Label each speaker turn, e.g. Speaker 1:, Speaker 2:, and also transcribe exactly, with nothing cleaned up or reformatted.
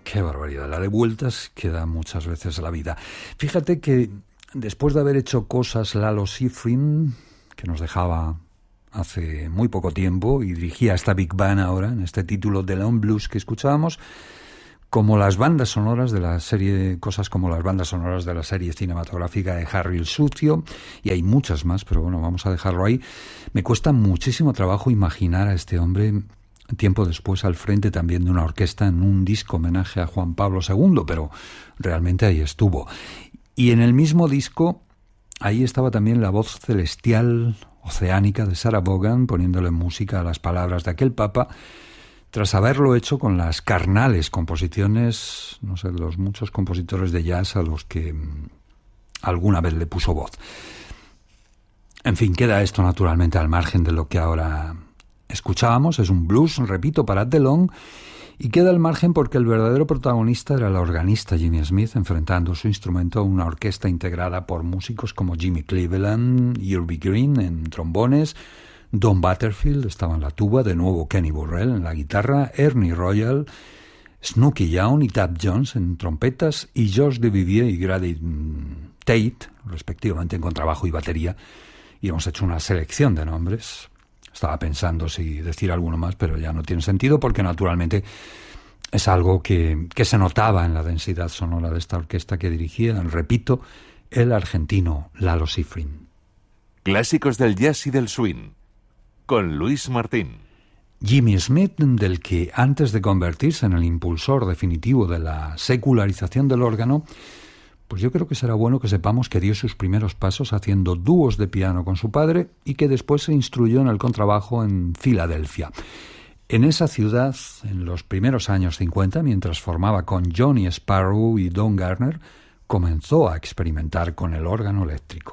Speaker 1: Qué barbaridad, la de vueltas que da muchas veces la vida. Fíjate que después de haber hecho cosas Lalo Schifrin, que nos dejaba hace muy poco tiempo y dirigía esta Big Band ahora, en este título de Leon Blues que escuchábamos, como las bandas sonoras de la serie, cosas como las bandas sonoras de la serie cinematográfica de Harry el Sucio, y hay muchas más, pero bueno, vamos a dejarlo ahí. Me cuesta muchísimo trabajo imaginar a este hombre tiempo después al frente también de una orquesta en un disco homenaje a Juan Pablo segundo, pero realmente ahí estuvo. Y en el mismo disco, ahí estaba también la voz celestial, oceánica de Sarah Vaughan, poniéndole música a las palabras de aquel papa, tras haberlo hecho con las carnales composiciones, no sé, de los muchos compositores de jazz a los que alguna vez le puso voz. En fin, queda esto naturalmente al margen de lo que ahora escuchábamos. Es un blues, repito, para DeLong, y queda al margen porque el verdadero protagonista era el organista Jimmy Smith, enfrentando su instrumento a una orquesta integrada por músicos como Jimmy Cleveland, Irby Green en trombones, Don Butterfield estaba en la tuba, de nuevo Kenny Burrell en la guitarra, Ernie Royal, Snooky Young y Tab Jones en trompetas, y George Duvivier y Grady Tate, respectivamente, en contrabajo y batería. Y hemos hecho una selección de nombres. Estaba pensando si decir alguno más, pero ya no tiene sentido porque naturalmente es algo que, que se notaba en la densidad sonora de esta orquesta que dirigía, repito, el argentino Lalo Schifrin.
Speaker 2: Clásicos del jazz y del swing, con Luis Martín.
Speaker 1: Jimmy Smith, del que antes de convertirse en el impulsor definitivo de la secularización del órgano, pues yo creo que será bueno que sepamos que dio sus primeros pasos haciendo dúos de piano con su padre y que después se instruyó en el contrabajo en Filadelfia. En esa ciudad, en los primeros años cincuenta, mientras formaba con Johnny Sparrow y Don Garner, comenzó a experimentar con el órgano eléctrico.